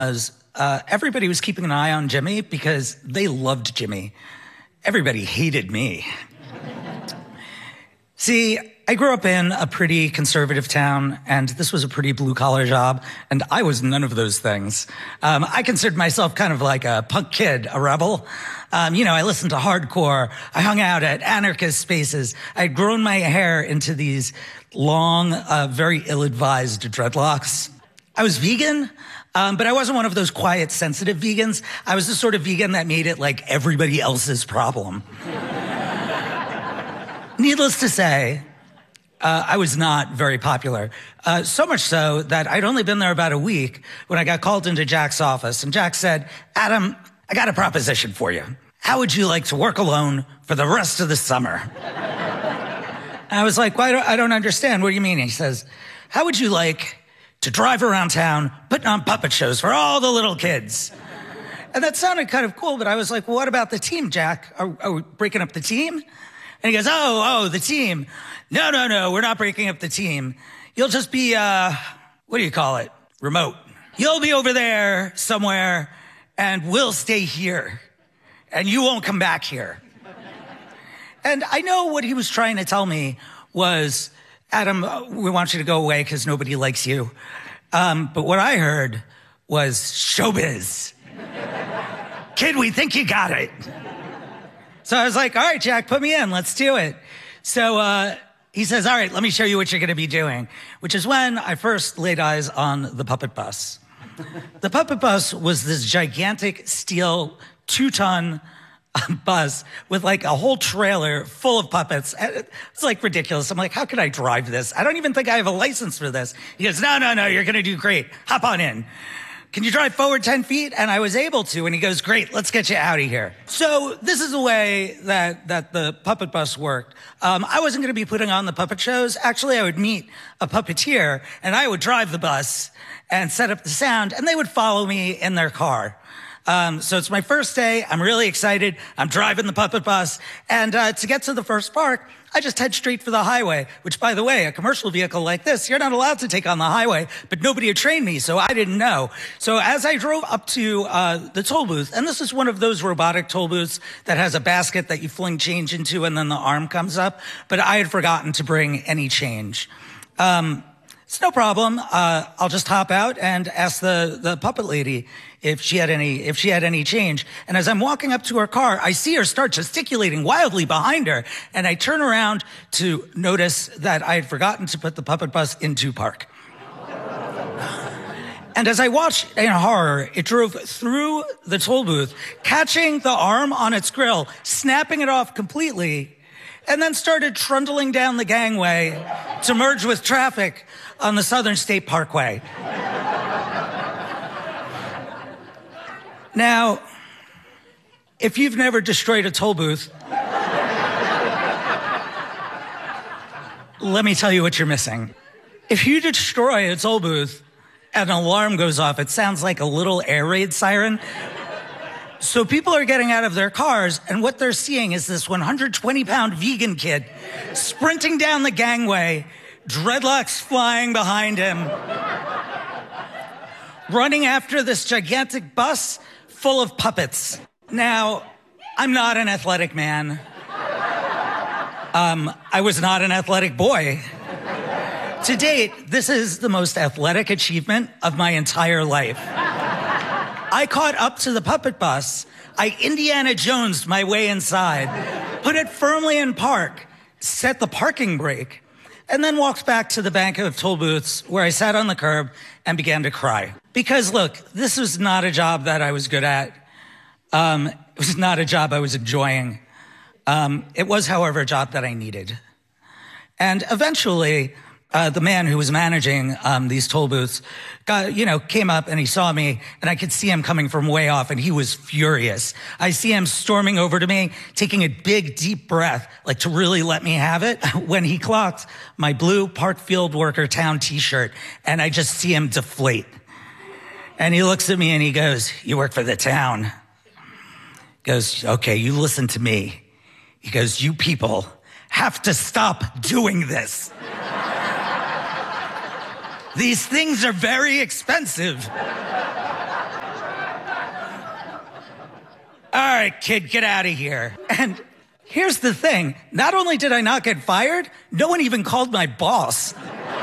Everybody was keeping an eye on Jimmy because they loved Jimmy. Everybody hated me. See, I grew up in a pretty conservative town, and this was a pretty blue-collar job, and I was none of those things. I considered myself kind of like a punk kid, a rebel. I listened to hardcore. I hung out at anarchist spaces. I had grown my hair into these long, very ill-advised dreadlocks. I was vegan, but I wasn't one of those quiet, sensitive vegans. I was the sort of vegan that made it like everybody else's problem. Needless to say, I was not very popular. So much so that I'd only been there about a week when I got called into Jack's office. And Jack said, "Adam, I got a proposition for you. How would you like to work alone for the rest of the summer?" And I was like, I don't understand. What do you mean? He says, "How would you like to drive around town putting on puppet shows for all the little kids?" And that sounded kind of cool, but I was like, well, what about the team, Jack? Are we breaking up the team? And he goes, oh, the team. No, we're not breaking up the team. You'll just be, what do you call it? Remote. You'll be over there somewhere, and we'll stay here, and you won't come back here. And I know what he was trying to tell me was, Adam, we want you to go away because nobody likes you. But what I heard was showbiz. Kid, we think you got it. So I was like, all right, Jack, put me in. Let's do it. So he says, all right, let me show you what you're going to be doing, which is when I first laid eyes on the puppet bus. The puppet bus was this gigantic steel 2-ton bus with like a whole trailer full of puppets. It's like ridiculous. I'm like, how could I drive this? I don't even think I have a license for this. He goes, no, you're going to do great. Hop on in. Can you drive forward 10 feet? And I was able to. And he goes, great, let's get you out of here. So this is the way that the puppet bus worked. I wasn't going to be putting on the puppet shows. Actually, I would meet a puppeteer and I would drive the bus and set up the sound and they would follow me in their car. So it's my first day. I'm really excited. I'm driving the puppet bus. And to get to the first park, I just head straight for the highway, which, by the way, a commercial vehicle like this, you're not allowed to take on the highway, but nobody had trained me, so I didn't know. So as I drove up to the toll booth, and this is one of those robotic toll booths that has a basket that you fling change into and then the arm comes up, but I had forgotten to bring any change. It's no problem. I'll just hop out and ask the puppet lady if she had any change. And as I'm walking up to her car, I see her start gesticulating wildly behind her. And I turn around to notice that I had forgotten to put the puppet bus into park. And as I watched in horror, it drove through the toll booth, catching the arm on its grill, snapping it off completely, and then started trundling down the gangway to merge with traffic on the Southern State Parkway. Now, if you've never destroyed a toll booth, let me tell you what you're missing. If you destroy a toll booth and an alarm goes off, it sounds like a little air raid siren. So people are getting out of their cars, and what they're seeing is this 120-pound vegan kid sprinting down the gangway, dreadlocks flying behind him, running after this gigantic bus full of puppets. Now, I'm not an athletic man. I was not an athletic boy. To date, this is the most athletic achievement of my entire life. I caught up to the puppet bus. I Indiana Jones'd my way inside, put it firmly in park, set the parking brake, and then walked back to the bank of toll booths where I sat on the curb and began to cry. Because look, this was not a job that I was good at. It was not a job I was enjoying. It was, however, a job that I needed. And eventually, the man who was managing these toll booths came up and he saw me and I could see him coming from way off and he was furious. I see him storming over to me, taking a big, deep breath, like to really let me have it, when he clocked my blue Park Field Worker Town t-shirt and I just see him deflate. And he looks at me and he goes, "You work for the town." He goes, "Okay, you listen to me." He goes, "You people have to stop doing this. These things are very expensive." right, kid, get out of here. And here's the thing. Not only did I not get fired, no one even called my boss.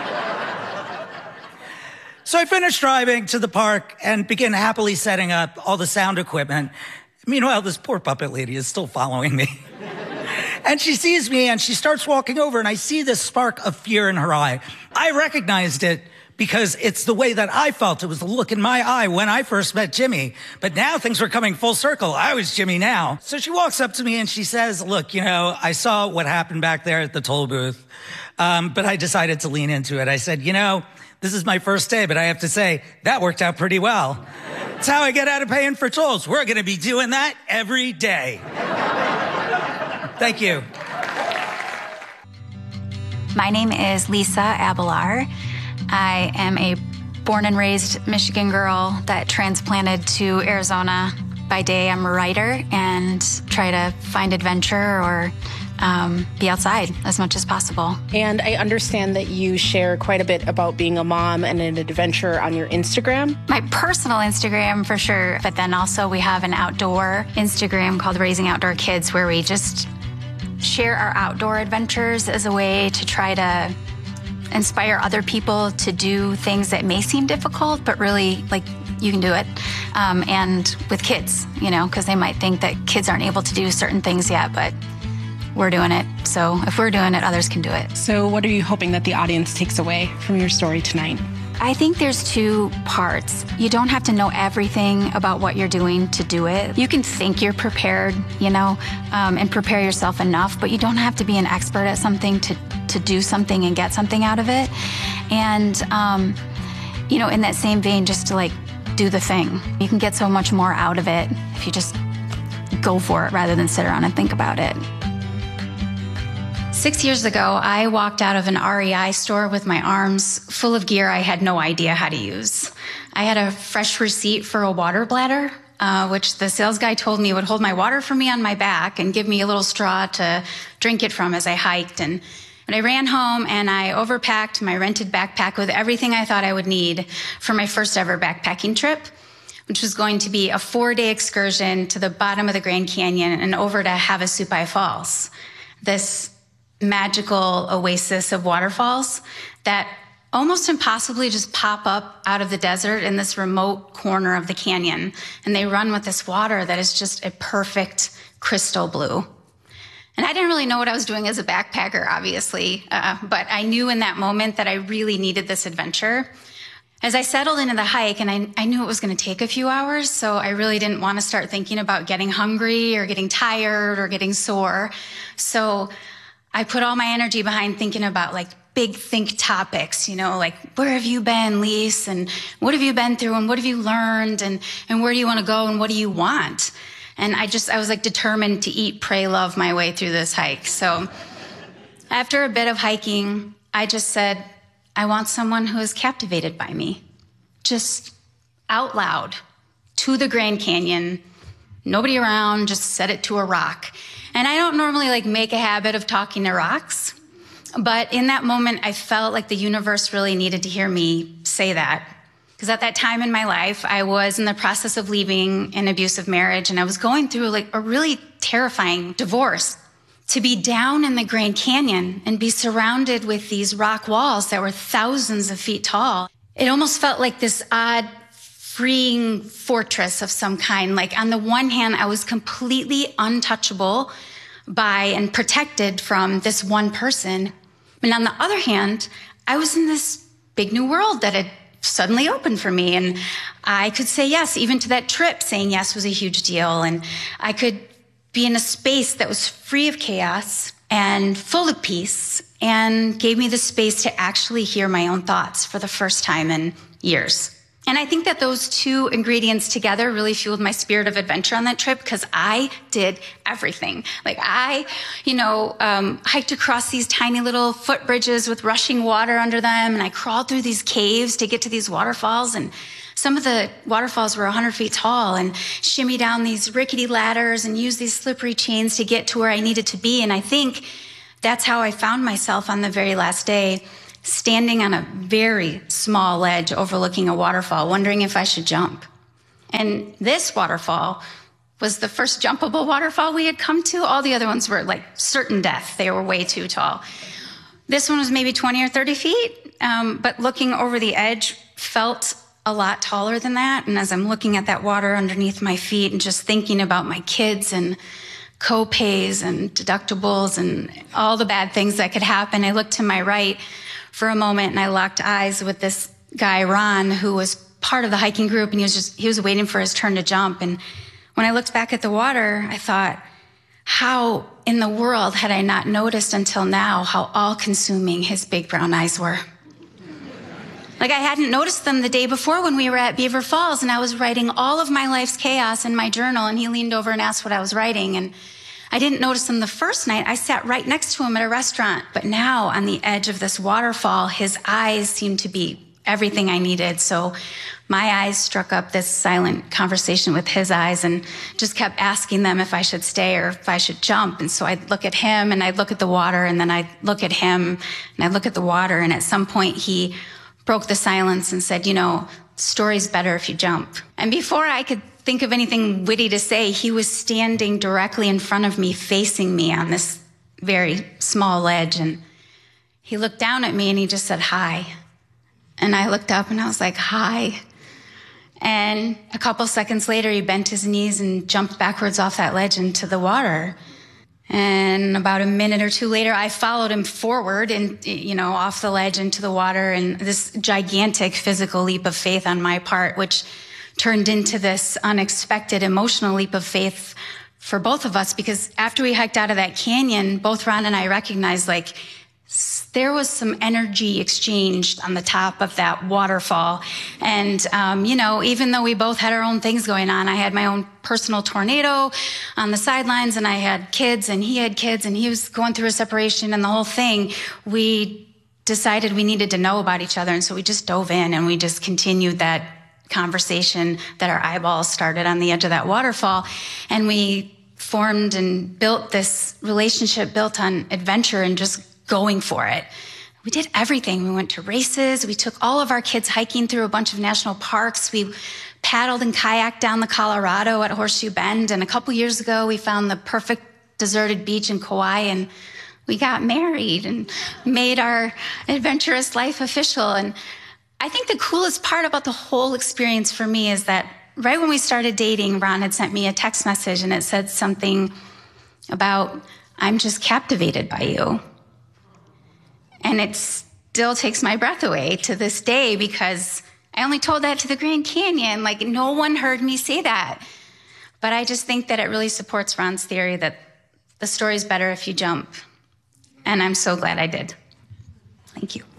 So I finished driving to the park and began happily setting up all the sound equipment. Meanwhile, this poor puppet lady is still following me. And she sees me and she starts walking over, and I see this spark of fear in her eye. I recognized it because it's the way that I felt. It was the look in my eye when I first met Jimmy. But now things were coming full circle. I was Jimmy now. So she walks up to me and she says, look, I saw what happened back there at the toll booth, but I decided to lean into it. I said, this is my first day, but I have to say, that worked out pretty well. It's how I get out of paying for tolls. We're going to be doing that every day. Thank you. My name is Lisa Abelar. I am a born and raised Michigan girl that transplanted to Arizona. By day, I'm a writer and try to find adventure or be outside as much as possible. And I understand that you share quite a bit about being a mom and an adventure on your Instagram. My personal Instagram for sure, but then also we have an outdoor Instagram called Raising Outdoor Kids, where we just share our outdoor adventures as a way to try to inspire other people to do things that may seem difficult, but really, you can do it. And with kids, because they might think that kids aren't able to do certain things yet, but we're doing it. So if we're doing it, others can do it. So what are you hoping that the audience takes away from your story tonight? I think there's two parts. You don't have to know everything about what you're doing to do it. You can think you're prepared, and prepare yourself enough, but you don't have to be an expert at something to do something and get something out of it. And, in that same vein, just to do the thing. You can get so much more out of it if you just go for it rather than sit around and think about it. 6 years ago, I walked out of an REI store with my arms full of gear I had no idea how to use. I had a fresh receipt for a water bladder, which the sales guy told me would hold my water for me on my back and give me a little straw to drink it from as I hiked. And I ran home and I overpacked my rented backpack with everything I thought I would need for my first ever backpacking trip, which was going to be a 4-day excursion to the bottom of the Grand Canyon and over to Havasupai Falls. This magical oasis of waterfalls that almost impossibly just pop up out of the desert in this remote corner of the canyon. And they run with this water that is just a perfect crystal blue. And I didn't really know what I was doing as a backpacker, obviously, but I knew in that moment that I really needed this adventure. As I settled into the hike, and I knew it was going to take a few hours, so I really didn't want to start thinking about getting hungry or getting tired or getting sore. So I put all my energy behind thinking about big think topics, where have you been, Lise? And what have you been through? And what have you learned? And where do you want to go? And what do you want? And I was determined to eat, pray, love my way through this hike. So after a bit of hiking, I just said, I want someone who is captivated by me. Just out loud to the Grand Canyon, nobody around, just said it to a rock. And I don't normally make a habit of talking to rocks, but in that moment, I felt like the universe really needed to hear me say that. Because at that time in my life, I was in the process of leaving an abusive marriage, and I was going through a really terrifying divorce. To be down in the Grand Canyon and be surrounded with these rock walls that were thousands of feet tall, it almost felt like this odd freeing fortress of some kind. On the one hand, I was completely untouchable by and protected from this one person. And on the other hand, I was in this big new world that had suddenly opened for me. And I could say yes, even to that trip. Saying yes was a huge deal. And I could be in a space that was free of chaos and full of peace and gave me the space to actually hear my own thoughts for the first time in years. And I think that those two ingredients together really fueled my spirit of adventure on that trip, because I did everything. I hiked across these tiny little footbridges with rushing water under them, and I crawled through these caves to get to these waterfalls, and some of the waterfalls were 100 feet tall, and shimmy down these rickety ladders and use these slippery chains to get to where I needed to be. And I think that's how I found myself on the very last day, standing on a very small ledge overlooking a waterfall, wondering if I should jump. And this waterfall was the first jumpable waterfall we had come to. All the other ones were like certain death. They were way too tall. This one was maybe 20 or 30 feet, but looking over the edge felt a lot taller than that. And as I'm looking at that water underneath my feet and just thinking about my kids and co-pays and deductibles and all the bad things that could happen, I looked to my right for a moment and I locked eyes with this guy, Ron, who was part of the hiking group, and he was waiting for his turn to jump. And when I looked back at the water, I thought, how in the world had I not noticed until now how all-consuming his big brown eyes were? Like, I hadn't noticed them the day before when we were at Beaver Falls, and I was writing all of my life's chaos in my journal, and he leaned over and asked what I was writing, and I didn't notice them the first night. I sat right next to him at a restaurant, but now on the edge of this waterfall, his eyes seemed to be everything I needed. So my eyes struck up this silent conversation with his eyes and just kept asking them if I should stay or if I should jump. And so I'd look at him and I'd look at the water, and then I'd look at him and I'd look at the water. And at some point he broke the silence and said, story's better if you jump. And before I could think of anything witty to say, he was standing directly in front of me, facing me on this very small ledge. And he looked down at me and he just said, hi. And I looked up and I was like, hi. And a couple seconds later, he bent his knees and jumped backwards off that ledge into the water. And about a minute or two later, I followed him forward and, off the ledge into the water, and this gigantic physical leap of faith on my part, which turned into this unexpected emotional leap of faith for both of us, because after we hiked out of that canyon, both Ron and I recognized, there was some energy exchanged on the top of that waterfall. And, even though we both had our own things going on, I had my own personal tornado on the sidelines, and I had kids, and he had kids, and he was going through a separation and the whole thing. We decided we needed to know about each other. And so we just dove in and we just continued that conversation that our eyeballs started on the edge of that waterfall. And we formed and built this relationship built on adventure and just going for it. We did everything. We went to races. We took all of our kids hiking through a bunch of national parks. We paddled and kayaked down the Colorado at Horseshoe Bend. And a couple years ago, we found the perfect deserted beach in Kauai, and we got married and made our adventurous life official. And I think the coolest part about the whole experience for me is that right when we started dating, Ron had sent me a text message, and it said something about, I'm just captivated by you. And it still takes my breath away to this day, because I only told that to the Grand Canyon. No one heard me say that. But I just think that it really supports Ron's theory that the story's better if you jump. And I'm so glad I did. Thank you.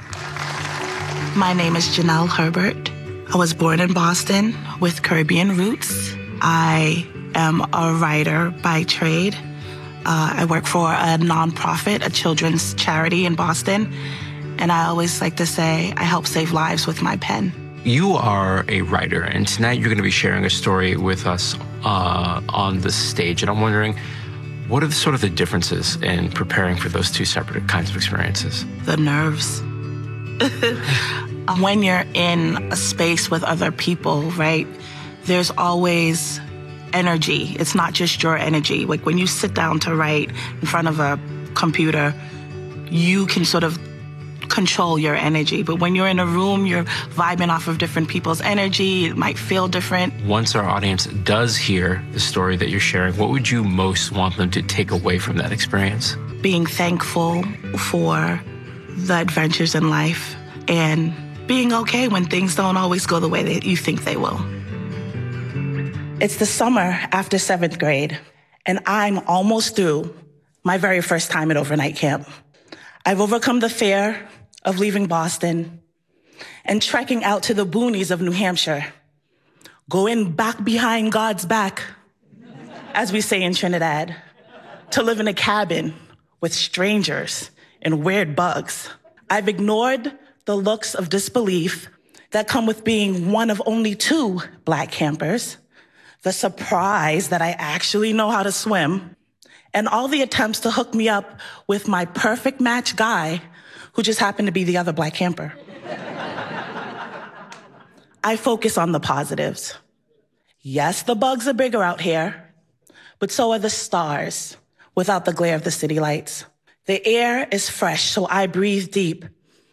My name is Janelle Herbert. I was born in Boston with Caribbean roots. I am a writer by trade. I work for a nonprofit, a children's charity in Boston, and I always like to say I help save lives with my pen. You are a writer, and tonight you're going to be sharing a story with us on the stage, and I'm wondering, what are sort of the differences in preparing for those two separate kinds of experiences? The nerves. When you're in a space with other people, right, there's always energy. It's not just your energy. When you sit down to write in front of a computer, you can sort of control your energy. But when you're in a room, you're vibing off of different people's energy. It might feel different. Once our audience does hear the story that you're sharing, what would you most want them to take away from that experience? Being thankful for the adventures in life and being okay when things don't always go the way that you think they will. It's the summer after 7th grade, and I'm almost through my very first time at overnight camp. I've overcome the fear of leaving Boston and trekking out to the boonies of New Hampshire, going back behind God's back, as we say in Trinidad, to live in a cabin with strangers and weird bugs. I've ignored the looks of disbelief that come with being one of only 2 Black campers, the surprise that I actually know how to swim, and all the attempts to hook me up with my perfect match guy who just happened to be the other Black camper. I focus on the positives. Yes, the bugs are bigger out here, but so are the stars without the glare of the city lights. The air is fresh, so I breathe deep.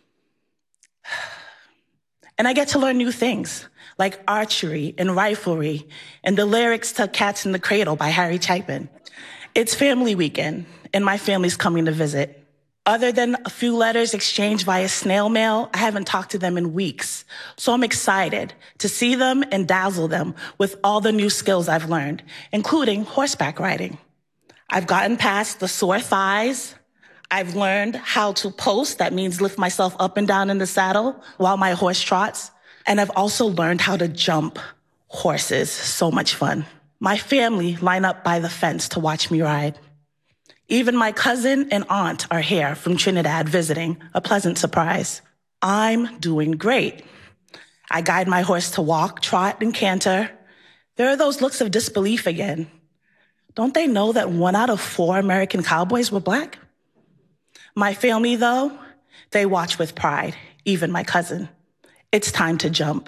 And I get to learn new things, like archery and riflery and the lyrics to Cats in the Cradle by Harry Chapin. It's family weekend, and my family's coming to visit. Other than a few letters exchanged via snail mail, I haven't talked to them in weeks. So I'm excited to see them and dazzle them with all the new skills I've learned, including horseback riding. I've gotten past the sore thighs. I've learned how to post, that means lift myself up and down in the saddle while my horse trots. And I've also learned how to jump horses. So much fun. My family line up by the fence to watch me ride. Even my cousin and aunt are here from Trinidad visiting, a pleasant surprise. I'm doing great. I guide my horse to walk, trot, and canter. There are those looks of disbelief again. Don't they know that 1 out of 4 American cowboys were Black? My family, though, they watch with pride, even my cousin. It's time to jump.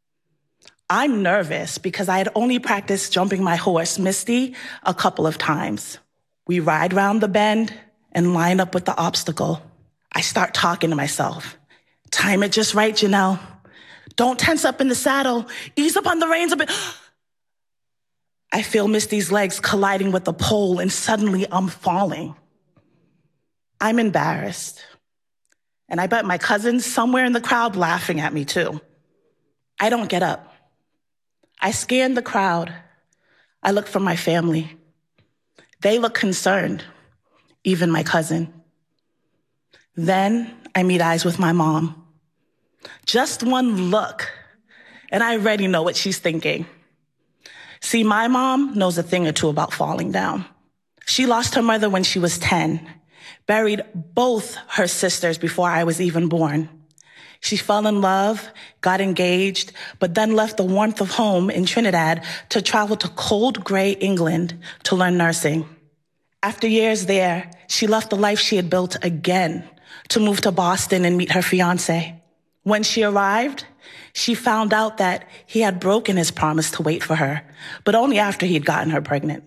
I'm nervous because I had only practiced jumping my horse, Misty, a couple of times. We ride round the bend and line up with the obstacle. I start talking to myself. Time it just right, Janelle. Don't tense up in the saddle. Ease up on the reins a bit. I feel Misty's legs colliding with the pole, and suddenly I'm falling. I'm embarrassed. And I bet my cousin's somewhere in the crowd laughing at me too. I don't get up. I scan the crowd. I look for my family. They look concerned, even my cousin. Then I meet eyes with my mom. Just one look, and I already know what she's thinking. See, my mom knows a thing or two about falling down. She lost her mother when she was 10, buried both her sisters before I was even born. She fell in love, got engaged, but then left the warmth of home in Trinidad to travel to cold, gray England to learn nursing. After years there, she left the life she had built again to move to Boston and meet her fiancé. When she arrived, she found out that he had broken his promise to wait for her, but only after he'd gotten her pregnant.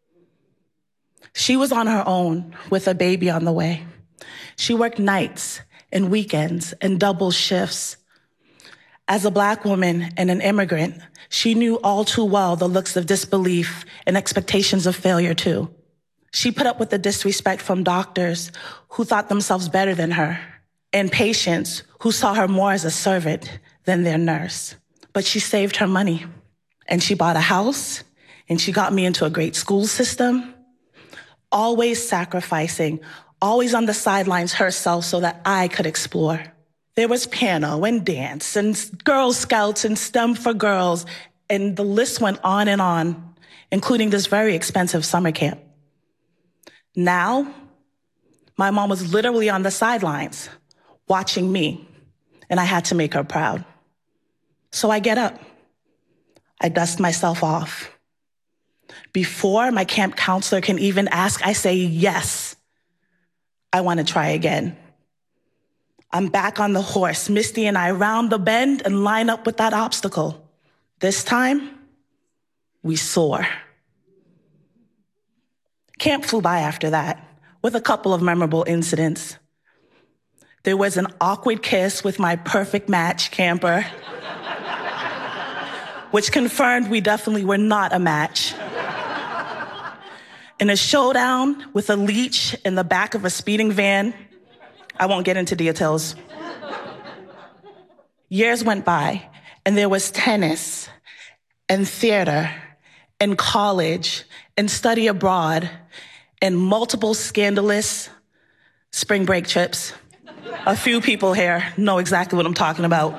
She was on her own with a baby on the way. She worked nights and weekends and double shifts. As a Black woman and an immigrant, she knew all too well the looks of disbelief and expectations of failure too. She put up with the disrespect from doctors who thought themselves better than her, and patients who saw her more as a servant than their nurse. But she saved her money, and she bought a house, and she got me into a great school system, always sacrificing, always on the sidelines herself so that I could explore. There was piano and dance and Girl Scouts and STEM for girls, and the list went on, including this very expensive summer camp. Now, my mom was literally on the sidelines watching me, and I had to make her proud. So I get up. I dust myself off. Before my camp counselor can even ask, I say, yes, I want to try again. I'm back on the horse. Misty and I round the bend and line up with that obstacle. This time, we soar. Camp flew by after that, with a couple of memorable incidents. There was an awkward kiss with my perfect match camper, which confirmed we definitely were not a match. In a showdown with a leech in the back of a speeding van. I won't get into details. Years went by, and there was tennis and theater and college and study abroad and multiple scandalous spring break trips. A few people here know exactly what I'm talking about.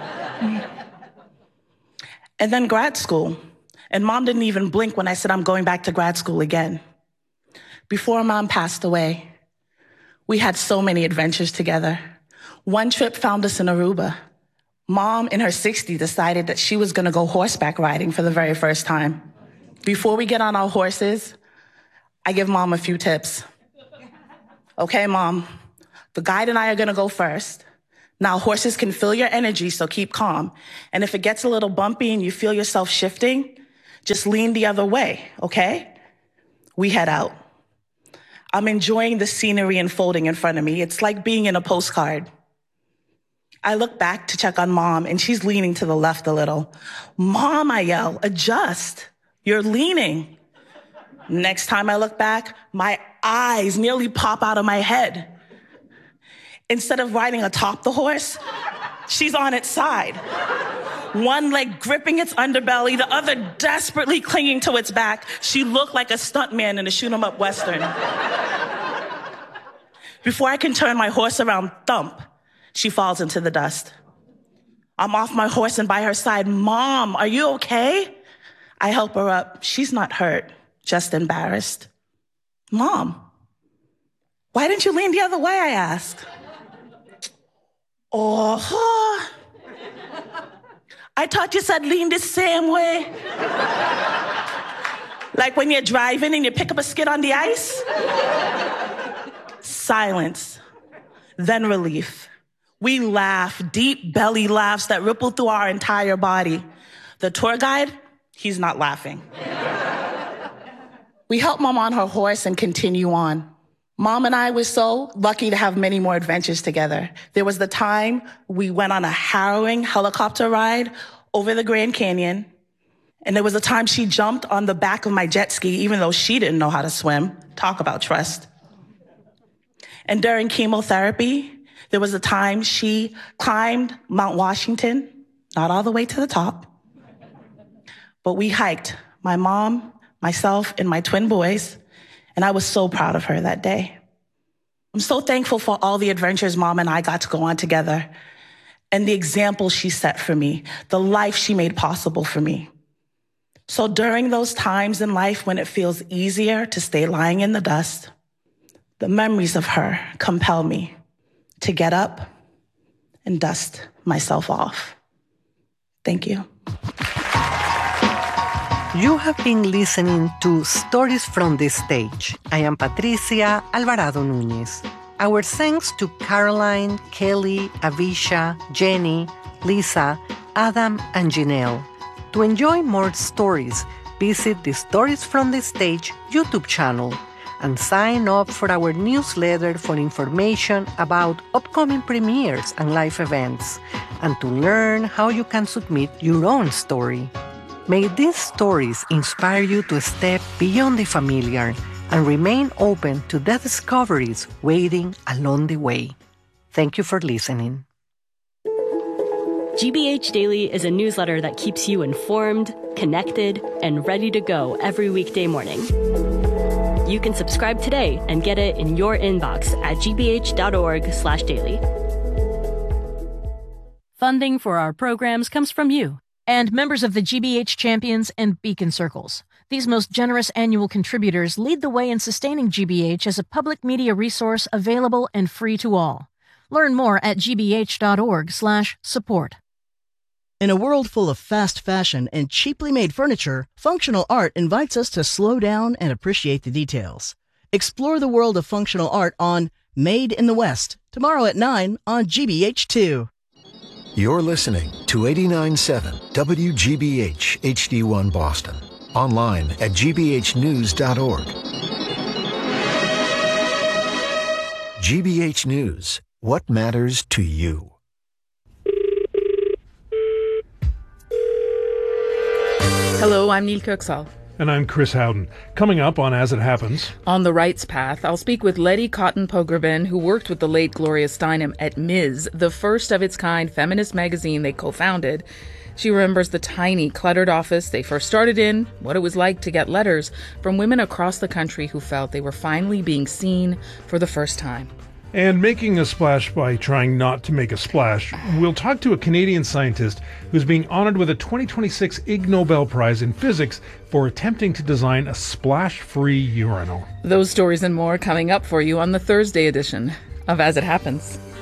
And then grad school. And Mom didn't even blink when I said I'm going back to grad school again. Before Mom passed away, we had so many adventures together. One trip found us in Aruba. Mom, in her 60s, decided that she was going to go horseback riding for the very first time. Before we get on our horses, I give Mom a few tips. Okay, Mom, the guide and I are going to go first. Now, horses can feel your energy, so keep calm. And if it gets a little bumpy and you feel yourself shifting, Just lean the other way, okay? We head out. I'm enjoying the scenery unfolding in front of me. It's like being in a postcard. I look back to check on Mom, and she's leaning to the left a little. Mom, I yell, adjust. You're leaning. Next time I look back, my eyes nearly pop out of my head. Instead of riding atop the horse, she's on its side. One leg gripping its underbelly, the other desperately clinging to its back. She looked like a stuntman in a shoot-'em-up Western. Before I can turn my horse around, thump, she falls into the dust. I'm off my horse and by her side. Mom, are you okay? I help her up. She's not hurt, just embarrassed. Mom, why didn't you lean the other way, I ask. Oh, I thought you said lean the same way. Like when you're driving and you pick up a skid on the ice? Silence, then relief. We laugh, deep belly laughs that ripple through our entire body. The tour guide, he's not laughing. We help Mom on her horse and continue on. Mom and I were so lucky to have many more adventures together. There was the time we went on a harrowing helicopter ride over the Grand Canyon. And there was a time she jumped on the back of my jet ski, even though she didn't know how to swim. Talk about trust. And during chemotherapy, there was a time she climbed Mount Washington, not all the way to the top, but we hiked, my mom, myself, and my twin boys, and I was so proud of her that day. I'm so thankful for all the adventures Mom and I got to go on together and the example she set for me, the life she made possible for me. So during those times in life when it feels easier to stay lying in the dust, the memories of her compel me to get up and dust myself off. Thank you. You have been listening to Stories from the Stage. I am Patricia Alvarado Núñez. Our thanks to Caroline, Kelly, Avisha, Jenny, Lisa, Adam, and Janelle. To enjoy more stories, visit the Stories from the Stage YouTube channel and sign up for our newsletter for information about upcoming premieres and live events, and to learn how you can submit your own story. May these stories inspire you to step beyond the familiar and remain open to the discoveries waiting along the way. Thank you for listening. GBH Daily is a newsletter that keeps you informed, connected, and ready to go every weekday morning. You can subscribe today and get it in your inbox at gbh.org/daily. Funding for our programs comes from you and members of the GBH Champions and Beacon Circles. These most generous annual contributors lead the way in sustaining GBH as a public media resource available and free to all. Learn more at gbh.org/support. In a world full of fast fashion and cheaply made furniture, Functional Art invites us to slow down and appreciate the details. Explore the world of functional art on Made in the West, tomorrow at 9 on GBH2. You're listening to 89.7 WGBH HD1 Boston. Online at gbhnews.org. GBH News. What matters to you? Hello, I'm Neil Kirksall. And I'm Chris Howden. Coming up on As It Happens. On the Rights Path, I'll speak with Letty Cotton Pogrebin, who worked with the late Gloria Steinem at Ms., the first of its kind feminist magazine they co-founded. She remembers the tiny, cluttered office they first started in, what it was like to get letters from women across the country who felt they were finally being seen for the first time. And making a splash by trying not to make a splash, we'll talk to a Canadian scientist who's being honored with a 2026 Ig Nobel Prize in Physics for attempting to design a splash-free urinal. Those stories and more coming up for you on the Thursday edition of As It Happens.